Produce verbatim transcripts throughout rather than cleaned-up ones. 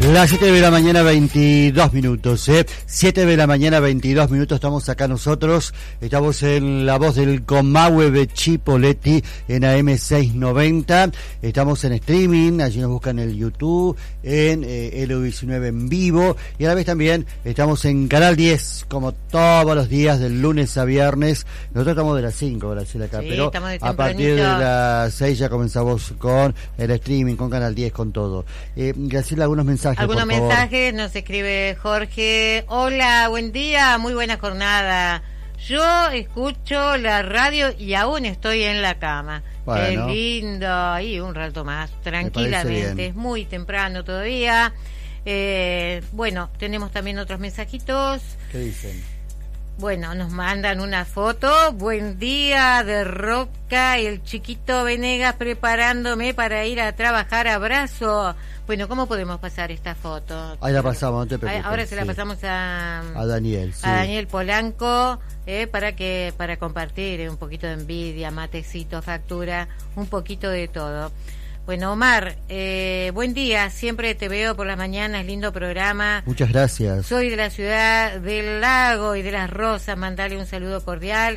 Las siete de la mañana, veintidós minutos, ¿eh? siete de la mañana, veintidós minutos, estamos acá nosotros, estamos en La Voz del Comahue de Chipoleti, en A M seiscientos noventa, estamos en streaming, allí nos buscan en el YouTube, en eh, L U diecinueve en vivo, y a la vez también estamos en Canal diez, como todos los días, del lunes a viernes. Nosotros estamos de las cinco, Graciela, acá, sí, pero a partir de las seis ya comenzamos con el streaming, con Canal diez, con todo. Eh, Graciela, algunos mensajes. Algunos mensajes, nos escribe Jorge. Hola, buen día, muy buena jornada. Yo escucho la radio y aún estoy en la cama. Bueno. Qué lindo. Y un rato más, tranquilamente. Es muy temprano todavía. Eh, bueno, tenemos también otros mensajitos. ¿Qué dicen? Bueno, nos mandan una foto. Buen día de Roca, el chiquito Venegas preparándome para ir a trabajar. Abrazo. Bueno, ¿cómo podemos pasar esta foto? Ahí la pasamos, no te preocupes. Ahora se sí. la pasamos a, a Daniel, sí. a Daniel Polanco, eh, para que para compartir eh, un poquito de envidia, matecito, factura, un poquito de todo. Bueno, Omar, eh, buen día, siempre te veo por las mañanas, lindo programa. Muchas gracias. Soy de la ciudad del Lago y de las Rosas, mandale un saludo cordial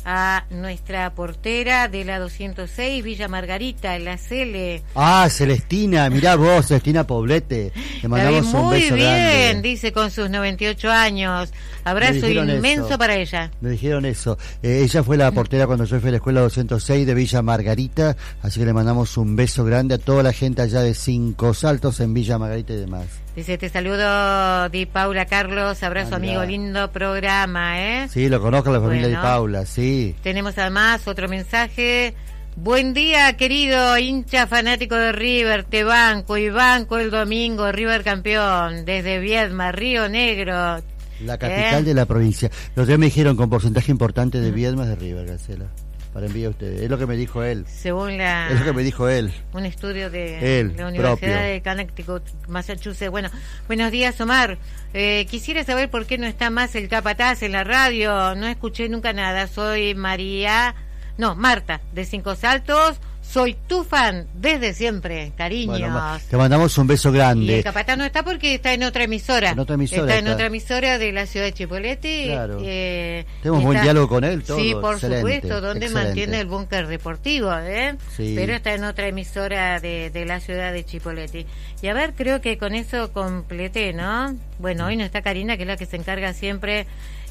a nuestra portera de la doscientos seis, Villa Margarita, en la Cele. Ah, Celestina, mirá vos, Celestina Poblete. Le mandamos un muy beso bien, grande. dice con sus noventa y ocho años. Abrazo inmenso eso. para ella. Me dijeron eso. Eh, ella fue la portera cuando yo fui a la escuela doscientos seis de Villa Margarita, así que le mandamos un beso grande a toda la gente allá de Cinco Saltos en Villa Margarita y demás. Dice, te saludo, Di Paula Carlos, abrazo ah, amigo, lindo programa, ¿eh? Sí, lo conozco a la familia bueno, Di Paula, sí. Tenemos además otro mensaje. Buen día, querido hincha fanático de River, te banco y banco el domingo, River campeón, desde Viedma, Río Negro. La capital ¿Eh? de la provincia. Los días me dijeron con porcentaje importante de Viedma de River, Graciela. Para enviar a ustedes. Es lo que me dijo él. Según la... Es lo que me dijo él. Un estudio de él, la Universidad propio. de Connecticut, Massachusetts. Bueno, buenos días, Omar. Eh, quisiera saber por qué no está más el capataz en la radio. No escuché nunca nada. Soy María... No, Marta, de Cinco Saltos. Soy tu fan desde siempre, cariños. Bueno, te mandamos un beso grande. Y el capataz no está porque está en otra emisora. En otra emisora está, está. en otra emisora de la ciudad de Chipoleti. Claro. Eh, Tenemos buen diálogo con él, todo. Sí, por excelente, supuesto, donde excelente. mantiene el búnker deportivo, ¿eh? Sí. Pero está en otra emisora de, de la ciudad de Chipoleti. Y a ver, creo que con eso completé, ¿no? Bueno, hoy no está Karina, que es la que se encarga siempre.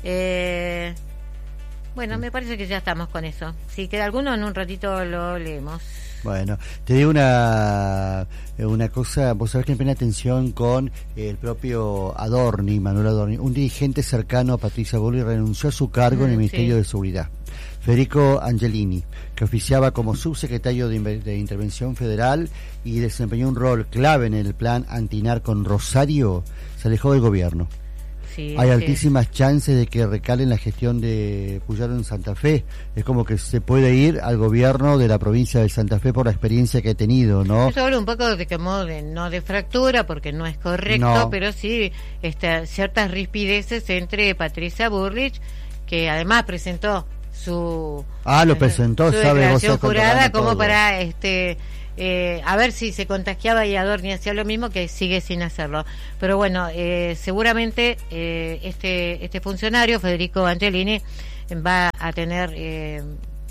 Eh... Bueno, me parece que ya estamos con eso. Si queda alguno, en un ratito lo leemos. Bueno, te digo una una cosa, vos sabés que me pone atención con el propio Adorni, Manuel Adorni, un dirigente cercano a Patricia Bullrich renunció a su cargo mm, en el Ministerio sí. de Seguridad. Federico Angelini, que oficiaba como subsecretario de, de Intervención Federal y desempeñó un rol clave en el plan antinarco en Rosario, se alejó del gobierno. Sí, Hay sí. altísimas chances de que recalen la gestión de Puyaro en Santa Fe. Es como que se puede ir al gobierno de la provincia de Santa Fe por la experiencia que ha tenido, ¿no? Eso habla un poco de que de, no de fractura, porque no es correcto, no. pero sí este, ciertas rispideces entre Patricia Bullrich, que además presentó su... Ah, lo presentó, su sabe declaración vos jurada como todo. para... este Eh, a ver si se contagiaba y Adorni hacía lo mismo, que sigue sin hacerlo. Pero bueno, eh, seguramente eh, este este funcionario, Federico Angelini, va a tener eh,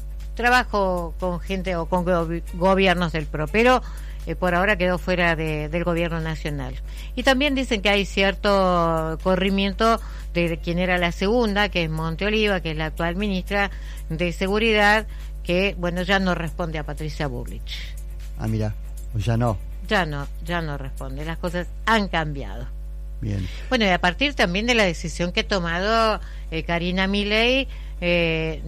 trabajo con gente o con go- gobiernos del P R O, pero eh, por ahora quedó fuera de, del gobierno nacional. Y también dicen que hay cierto corrimiento de quien era la segunda, que es Monteoliva, que es la actual ministra de Seguridad, que bueno, ya no responde a Patricia Bullrich. Ah, mira, pues ya no. Ya no, ya no responde. Las cosas han cambiado. Bien. Bueno, y a partir también de la decisión que ha tomado eh, Karina Milei eh,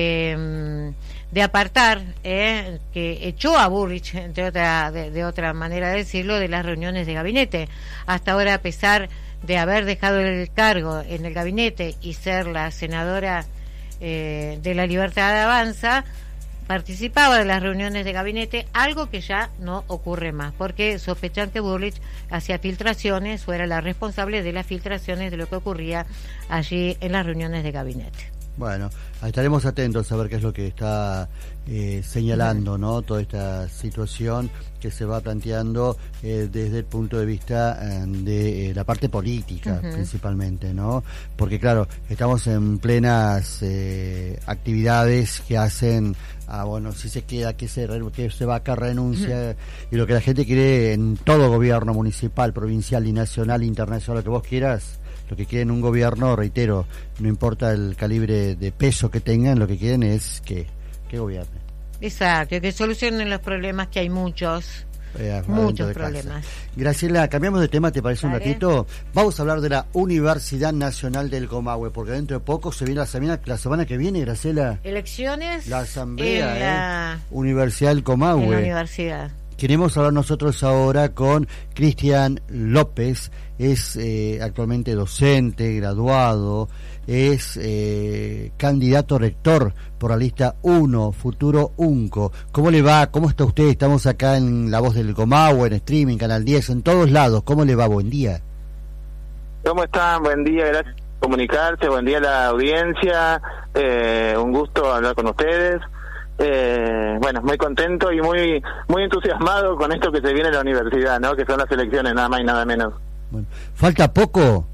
de, de apartar, eh, que echó a Bullrich, de otra, de, de otra manera de decirlo, de las reuniones de gabinete. Hasta ahora, a pesar de haber dejado el cargo en el gabinete y ser la senadora eh, de la Libertad Avanza, participaba de las reuniones de gabinete, algo que ya no ocurre más, porque sospechan que Bullrich hacía filtraciones o era la responsable de las filtraciones de lo que ocurría allí en las reuniones de gabinete. Bueno, estaremos atentos a ver qué es lo que está eh, señalando, ¿no? Toda esta situación que se va planteando eh, desde el punto de vista eh, de eh, la parte política, uh-huh. principalmente, ¿no? Porque claro, estamos en plenas eh, actividades que hacen, ah, bueno, si se queda, que se, que se va acá, renuncia, uh-huh. y lo que la gente quiere en todo gobierno municipal, provincial y nacional, internacional, lo que vos quieras. Lo que quieren un gobierno, reitero, no importa el calibre de peso que tengan, lo que quieren es que, que gobierne. Exacto, que solucionen los problemas, que hay muchos, eh, muchos problemas. Graciela, cambiamos de tema, ¿te parece Dale. un ratito? Vamos a hablar de la Universidad Nacional del Comahue, porque dentro de poco se viene la semana, la semana que viene, Graciela. Elecciones. La asamblea, en la... ¿eh? Universidad del Comahue. En la universidad. Queremos hablar nosotros ahora con Cristian López, es eh, actualmente docente, graduado, es eh, candidato rector por la lista uno, Futuro UNCO. ¿Cómo le va? ¿Cómo está usted? Estamos acá en La Voz del Comahue, en streaming, Canal diez, en todos lados. ¿Cómo le va? Buen día. ¿Cómo están? Buen día, gracias por comunicarse, buen día a la audiencia, eh, un gusto hablar con ustedes. Eh, bueno, muy contento y muy muy entusiasmado con esto que se viene a la universidad, ¿no? Que son las elecciones, nada más y nada menos. Bueno, ¿falta poco?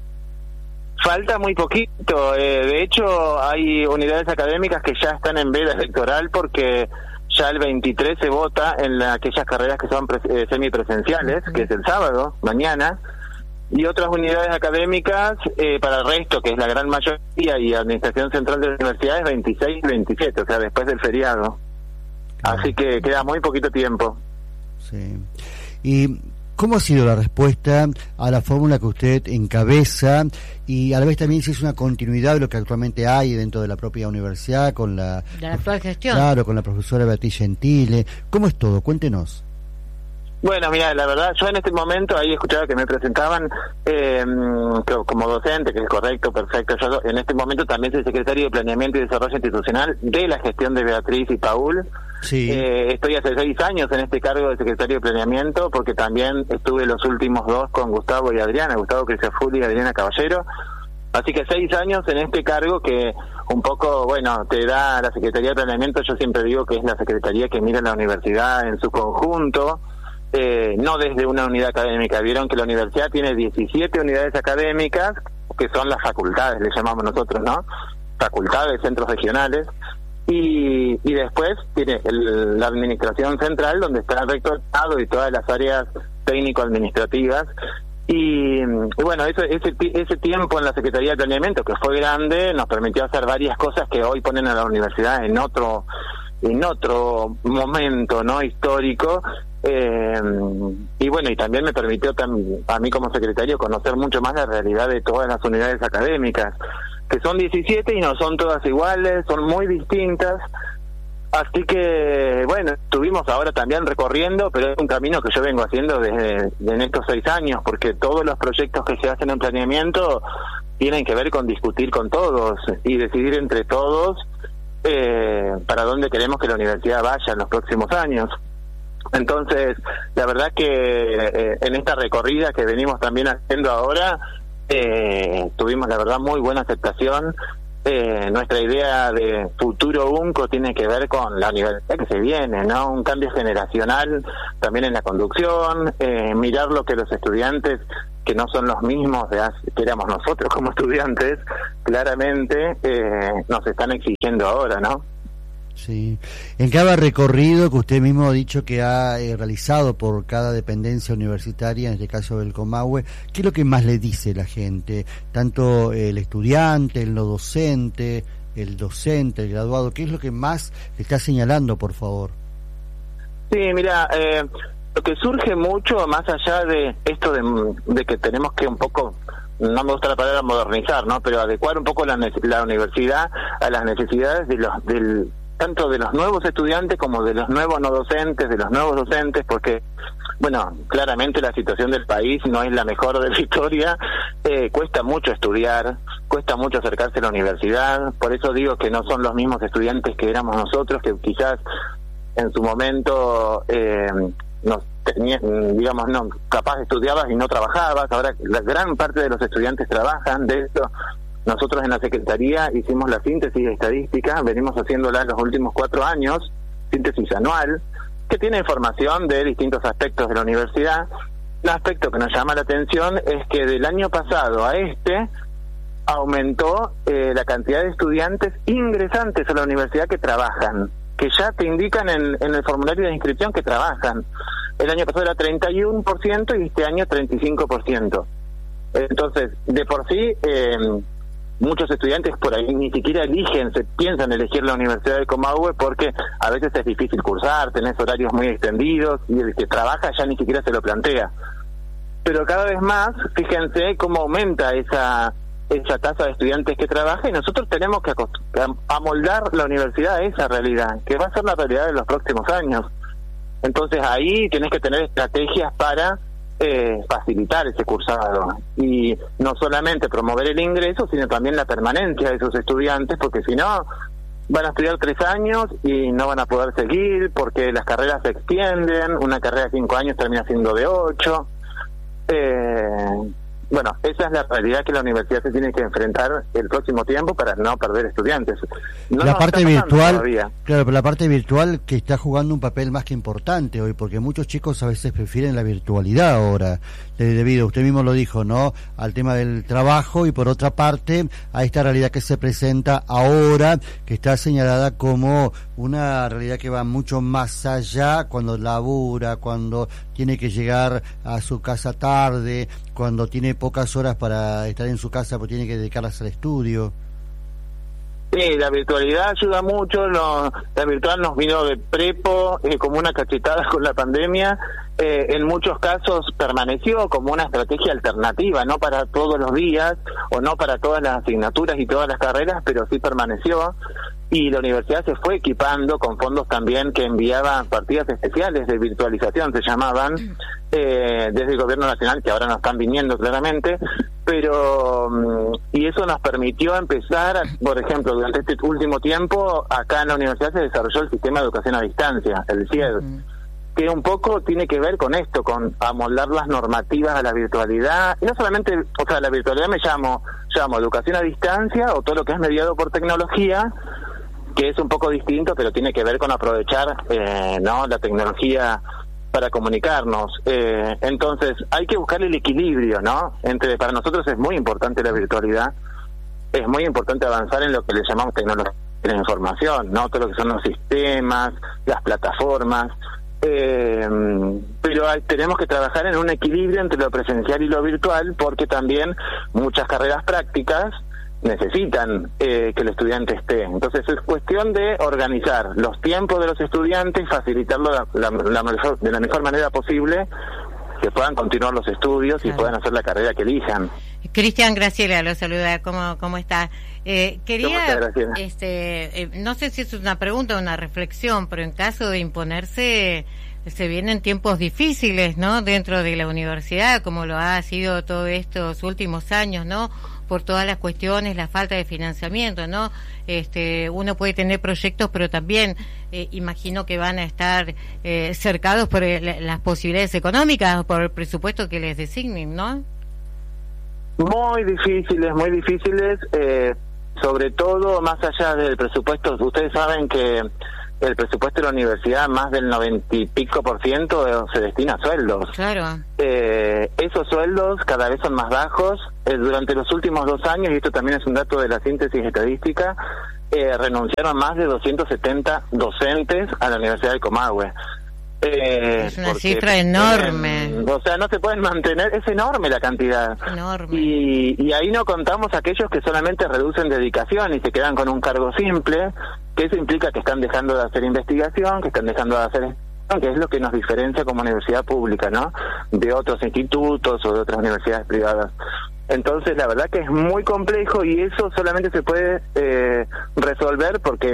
Falta muy poquito. Eh, de hecho, hay unidades académicas que ya están en veda electoral porque ya el veintitrés se vota en la, aquellas carreras que son pre, eh, semipresenciales, que es el sábado, mañana. Y otras unidades académicas eh, para el resto, que es la gran mayoría, y Administración Central de las Universidades, veintiséis y veintisiete, o sea, después del feriado. Claro. Así que queda muy poquito tiempo. Sí. ¿Y cómo ha sido la respuesta a la fórmula que usted encabeza? Y a la vez también si es una continuidad de lo que actualmente hay dentro de la propia universidad, con la... De la actual gestión. Claro, con la profesora Beatriz Gentile. ¿Cómo es todo? Cuéntenos. Bueno, mira, la verdad, yo en este momento ahí escuchaba que me presentaban eh, como docente, que es correcto, perfecto. Yo en este momento también soy secretario de Planeamiento y Desarrollo Institucional de la gestión de Beatriz y Paul. Sí. Eh, estoy hace seis años en este cargo de secretario de Planeamiento, porque también estuve los últimos dos con Gustavo y Adriana, Gustavo Cristiafulli y Adriana Caballero. Así que seis años en este cargo que un poco, bueno, te da la Secretaría de Planeamiento. Yo siempre digo que es la secretaría que mira la universidad en su conjunto. Eh, no desde una unidad académica. Vieron que la universidad tiene diecisiete unidades académicas, que son las facultades, le llamamos nosotros, ¿no? Facultades, centros regionales, y, y después tiene el, la administración central, donde está el rectorado y todas las áreas técnico-administrativas. Y, y bueno, eso, ese, ese tiempo en la Secretaría de Planeamiento, que fue grande, nos permitió hacer varias cosas que hoy ponen a la universidad en otro en otro momento, ¿no? Histórico. Eh, y bueno, y también me permitió tam- a mí como secretario conocer mucho más la realidad de todas las unidades académicas, que son diecisiete y no son todas iguales, son muy distintas. Así que, bueno, estuvimos ahora también recorriendo, pero es un camino que yo vengo haciendo desde en estos seis años, porque todos los proyectos que se hacen en planeamiento tienen que ver con discutir con todos y decidir entre todos eh, para dónde queremos que la universidad vaya en los próximos años. Entonces, la verdad que eh, en esta recorrida que venimos también haciendo ahora, eh, tuvimos la verdad muy buena aceptación. Eh, nuestra idea de Futuro UNCO tiene que ver con la universidad que se viene, ¿no? Un cambio generacional también en la conducción, eh, mirar lo que los estudiantes, que no son los mismos de hace, que éramos nosotros como estudiantes, claramente eh, nos están exigiendo ahora, ¿no? Sí. En cada recorrido que usted mismo ha dicho que ha eh, realizado por cada dependencia universitaria, en este caso del Comahue, ¿qué es lo que más le dice la gente? Tanto el estudiante, el no docente, el docente, el graduado, ¿qué es lo que más le está señalando, por favor? Sí, mira, eh, lo que surge mucho, más allá de esto de, de que tenemos que un poco, no me gusta la palabra modernizar, ¿no? Pero adecuar un poco la, la universidad a las necesidades de los del tanto de los nuevos estudiantes como de los nuevos no docentes, de los nuevos docentes, porque, bueno, claramente la situación del país no es la mejor de la historia, eh, cuesta mucho estudiar, cuesta mucho acercarse a la universidad, por eso digo que no son los mismos estudiantes que éramos nosotros, que quizás en su momento eh, nos tenías, digamos, no, capaz estudiabas y no trabajabas. Ahora la gran parte de los estudiantes trabajan, de esto Nosotros en la Secretaría hicimos la síntesis estadística, venimos haciéndola los últimos cuatro años, síntesis anual, que tiene información de distintos aspectos de la universidad. Un aspecto que nos llama la atención es que del año pasado a este aumentó eh, la cantidad de estudiantes ingresantes a la universidad que trabajan, que ya te indican en, en el formulario de inscripción que trabajan. El año pasado era treinta y uno por ciento y este año treinta y cinco por ciento. Entonces, de por sí, eh, muchos estudiantes por ahí ni siquiera eligen, se piensan elegir la Universidad de Comahue porque a veces es difícil cursar, tenés horarios muy extendidos y el que trabaja ya ni siquiera se lo plantea. Pero cada vez más, fíjense cómo aumenta esa esa tasa de estudiantes que trabaja y nosotros tenemos que amoldar la universidad a esa realidad, que va a ser la realidad de los próximos años. Entonces ahí tenés que tener estrategias para eh, facilitar ese cursado y no solamente promover el ingreso, sino también la permanencia de esos estudiantes, porque si no van a estudiar tres años y no van a poder seguir porque las carreras se extienden, una carrera de cinco años termina siendo de ocho. Eh, Bueno, esa es la realidad que la universidad se tiene que enfrentar el próximo tiempo para no perder estudiantes. No la parte virtual, claro, pero la parte virtual que está jugando un papel más que importante hoy, porque muchos chicos a veces prefieren la virtualidad ahora, debido, usted mismo lo dijo, ¿no?, al tema del trabajo y por otra parte a esta realidad que se presenta ahora, que está señalada como una realidad que va mucho más allá cuando labura, cuando tiene que llegar a su casa tarde, cuando tiene pocas horas para estar en su casa porque tiene que dedicarlas al estudio. Sí, la virtualidad ayuda mucho, lo, la virtual nos vino de prepo, eh, como una cachetada con la pandemia, eh, en muchos casos permaneció como una estrategia alternativa, no para todos los días o no para todas las asignaturas y todas las carreras, pero sí permaneció. Y la universidad se fue equipando con fondos también que enviaban partidas especiales de virtualización, se llamaban, eh, desde el gobierno nacional, que ahora no están viniendo claramente, pero y eso nos permitió empezar, por ejemplo, durante este último tiempo, acá en la universidad se desarrolló el sistema de educación a distancia, el C I E D, uh-huh. que un poco tiene que ver con esto, con amoldar las normativas a la virtualidad, y no solamente, o sea, la virtualidad me llamo, llamo educación a distancia o todo lo que es mediado por tecnología, que es un poco distinto, pero tiene que ver con aprovechar eh, no la tecnología para comunicarnos. Eh, entonces, hay que buscar el equilibrio, ¿no? Entre, para nosotros es muy importante la virtualidad, es muy importante avanzar en lo que le llamamos tecnología de la información, ¿no? Todo lo que son los sistemas, las plataformas, eh, pero hay, tenemos que trabajar en un equilibrio entre lo presencial y lo virtual, porque también muchas carreras prácticas necesitan eh, que el estudiante esté. Entonces es cuestión de organizar los tiempos de los estudiantes, facilitarlo la, la, la mejor, de la mejor manera posible, que puedan continuar los estudios claro. y puedan hacer la carrera que elijan. Cristian Graciela lo saluda, ¿cómo, cómo está? Eh, quería, este, eh, no sé si es una pregunta o una reflexión, pero en caso de imponerse, se vienen tiempos difíciles, ¿no?, dentro de la universidad, como lo ha sido todos estos últimos años, ¿no?, por todas las cuestiones, la falta de financiamiento, ¿no? Este, uno puede tener proyectos, pero también eh, imagino que van a estar eh, cercados por el, las posibilidades económicas, por el presupuesto que les designen, ¿no? Muy difíciles, muy difíciles, eh, sobre todo más allá del presupuesto. Ustedes saben que el presupuesto de la universidad, más del noventa y pico por ciento se destina a sueldos. Claro. Eh, esos sueldos cada vez son más bajos. Eh, durante los últimos dos años, y esto también es un dato de la síntesis estadística, eh, renunciaron más de doscientos setenta docentes a la Universidad de Comahue. Eh, es una cifra enorme. Tienen, o sea, no se pueden mantener, es enorme la cantidad. Enorme. Y, y ahí no contamos aquellos que solamente reducen dedicación y se quedan con un cargo simple, que eso implica que están dejando de hacer investigación, que están dejando de hacer, que es lo que nos diferencia como universidad pública, ¿no?, de otros institutos o de otras universidades privadas. Entonces, la verdad que es muy complejo y eso solamente se puede eh, resolver porque